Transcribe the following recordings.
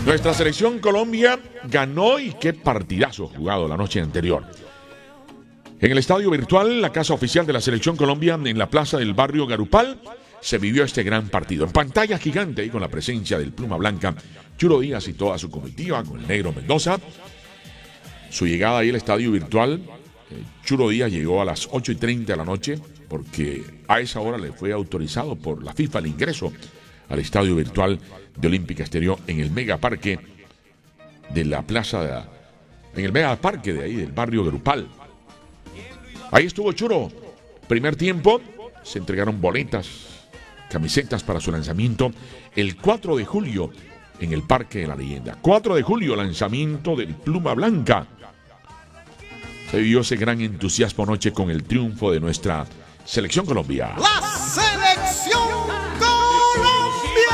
Nuestra selección Colombia ganó y qué partidazo jugado la noche anterior. En el estadio virtual, la casa oficial de la selección Colombia, en la plaza del barrio Garupal, se vivió este gran partido. En pantalla gigante y con la presencia del Pluma Blanca, Churo Díaz y toda su comitiva, con el Negro Mendoza. Su llegada ahí al estadio virtual, Churo Díaz llegó a las 8:30 de la noche, porque a esa hora le fue autorizado por la FIFA el ingreso al estadio virtual de Olímpica Estéreo en el megaparque de la plaza, en el megaparque de ahí del barrio Garupal. Ahí estuvo Churo. Primer tiempo, se entregaron boletas, camisetas para su lanzamiento el 4 de julio en el Parque de la Leyenda. 4 de julio, lanzamiento del Pluma Blanca. Se vivió ese gran entusiasmo anoche con el triunfo de nuestra selección Colombia. La selección Colombia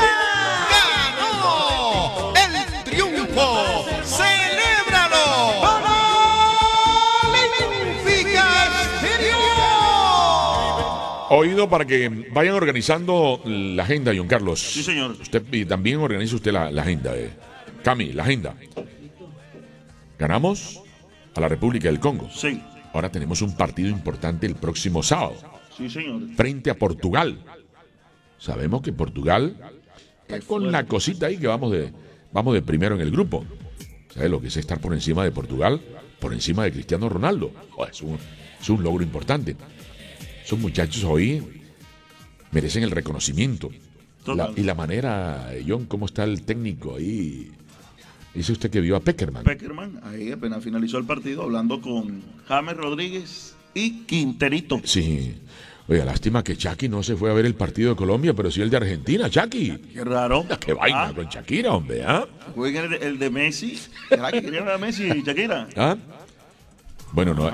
ganó el triunfo. ¡Celébralo! Olímpica Estéreo. Oído para que vayan organizando la agenda, John Carlos. Sí, señor. Usted y también organiza usted la agenda. Cami, la agenda. Ganamos a la República del Congo. Sí. Ahora tenemos un partido importante el próximo sábado. Sí, señor. Frente a Portugal. Sabemos que Portugal está con la cosita ahí que vamos de primero en el grupo. ¿Sabes lo que es estar por encima de Portugal? Por encima de Cristiano Ronaldo. Es un logro importante. Esos muchachos hoy merecen el reconocimiento. Y la manera, John, ¿cómo está el técnico ahí? Dice usted que vio a Peckerman. Peckerman, ahí apenas finalizó el partido hablando con James Rodríguez y Quinterito. Sí. Oye, lástima que Chucky no se fue a ver el partido de Colombia, pero sí el de Argentina, Chucky. Qué raro. Qué vaina con Shakira, hombre, ¿ah? Jueguen el de Messi. ¿Será que querían a Messi y Shakira? ¿Ah? Bueno, no,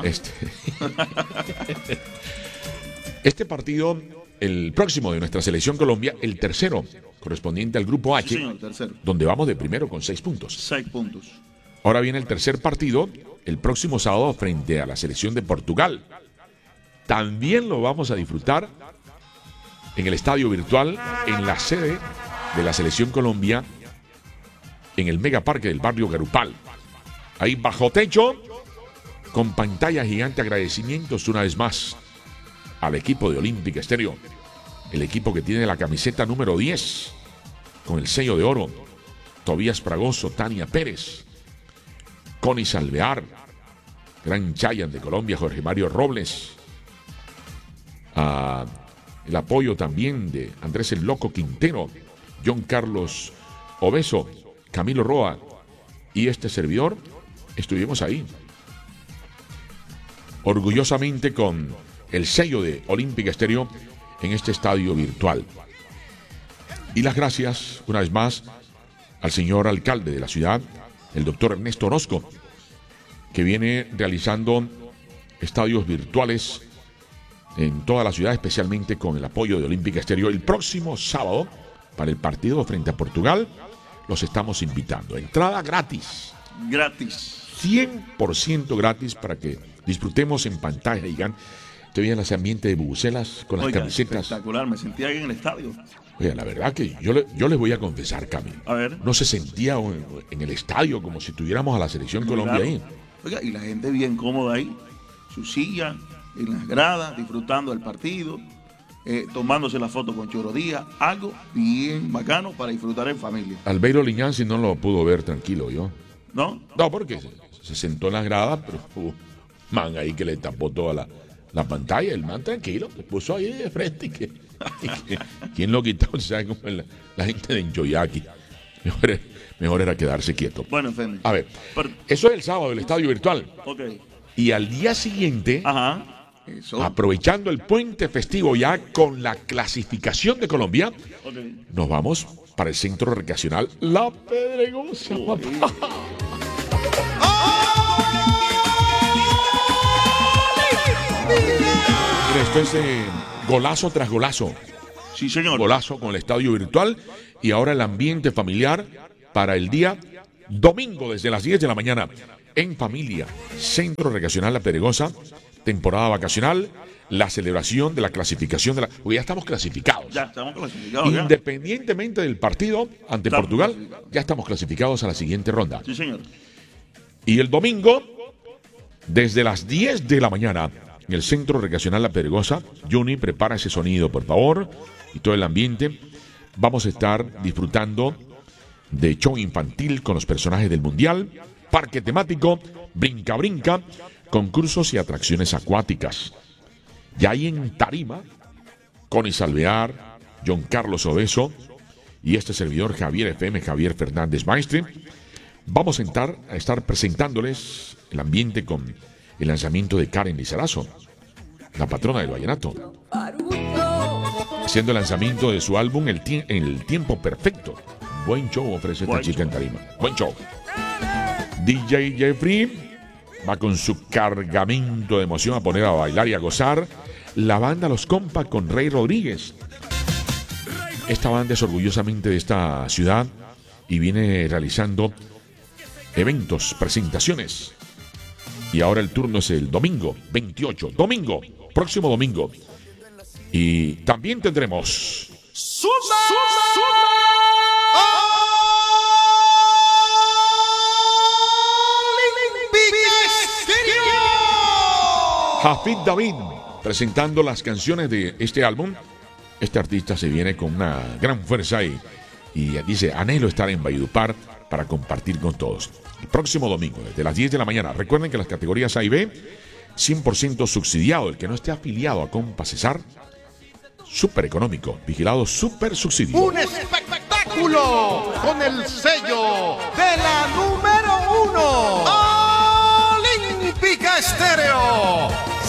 Este partido, el próximo de nuestra selección Colombia, el tercero, correspondiente al grupo H, Sí, señor, tercero. donde vamos de primero con 6 puntos. 6 puntos. Ahora viene el tercer partido, el próximo sábado, frente a la selección de Portugal. También lo vamos a disfrutar en el estadio virtual, en la sede de la selección Colombia, en el megaparque del barrio Garupal. Ahí bajo techo, con pantalla gigante, agradecimientos una vez más al equipo de Olímpica Estéreo, el equipo que tiene la camiseta número 10, con el sello de oro, Tobías Fragoso, Tania Pérez, Connie Salvear, Gran Chayan de Colombia, Jorge Mario Robles, el apoyo también de Andrés el Loco Quintero, John Carlos Obeso, Camilo Roa y este servidor, estuvimos ahí, orgullosamente con el sello de Olímpica Estéreo en este estadio virtual. Y las gracias, una vez más, al señor alcalde de la ciudad, el doctor Ernesto Orozco, que viene realizando estadios virtuales en toda la ciudad, especialmente con el apoyo de Olímpica Estéreo. El próximo sábado, para el partido frente a Portugal, los estamos invitando. Entrada gratis. Gratis. 100% gratis para que disfrutemos en pantalla, digan. Estoy en ese ambiente de bubucelas con las camisetas. Espectacular, me sentía ahí en el estadio. Oiga, la verdad que yo les voy a confesar, Cami. A ver. No se sentía en el estadio como si tuviéramos a la selección Colombia ahí. Oiga, y la gente bien cómoda ahí. Su silla, en las gradas, disfrutando del partido, tomándose la foto con Churo Díaz. Algo bien bacano para disfrutar en familia. Albeiro Liñán no lo pudo ver tranquilo, yo. ¿No? No, porque se sentó en las gradas, pero hubo man ahí que le tapó toda la pantalla. El man tranquilo, se puso ahí de frente. ¿Quién lo quitó? ¿Sabe cómo es la gente de Enjoyaki? Mejor era quedarse quieto. Bueno, Fendi. A ver, eso es el sábado, el estadio virtual. Ok. Y al día siguiente, Ajá. Eso. aprovechando el puente festivo ya con la clasificación de Colombia, nos vamos para el centro recreacional La Pedregosa. Mira, esto es golazo tras golazo. Sí, señor. Golazo con el estadio virtual y ahora el ambiente familiar para el día domingo desde las 10 de la mañana en familia. Centro Recreacional La Pedregosa temporada vacacional, la celebración de la clasificación de la... Porque ya estamos clasificados. Ya estamos clasificados. Independientemente del partido ante Estamos Portugal, clasificados. ya estamos clasificados a la siguiente ronda. Sí, señor. Y el domingo, desde las 10 de la mañana, en el Centro Recreacional La Pedregosa, Juni, prepara ese sonido, por favor, y todo el ambiente. Vamos a estar disfrutando de show infantil con los personajes del Mundial, parque temático, brinca-brinca, concursos y atracciones acuáticas. Y ahí en tarima, Connie Salvear, John Carlos Obeso y este servidor Javier FM, Javier Fernández Maestre, vamos a estar presentándoles el ambiente con el lanzamiento de Karen Lizarazo, la patrona del vallenato, haciendo el lanzamiento de su álbum El Tiempo Perfecto. Buen show ofrece esta chica en tarima. Buen show. DJ Jeffrey va con su cargamento de emoción a poner a bailar y a gozar. La banda Los Compas con Rey Rodríguez. Esta banda es orgullosamente de esta ciudad y viene realizando eventos, presentaciones. Y ahora el turno es el domingo 28. Próximo domingo. Y también tendremos Hafid David presentando las canciones de este álbum. Este artista se viene con una gran fuerza y dice: anhelo estar en Valledupar para compartir con todos. El próximo domingo, desde las 10 de la mañana. Recuerden que las categorías A y B, 100% subsidiado. El que no esté afiliado a Compa Cesar, súper económico, vigilado, súper subsidiado. Un espectáculo con el sello de la número 1. Olímpica Estéreo.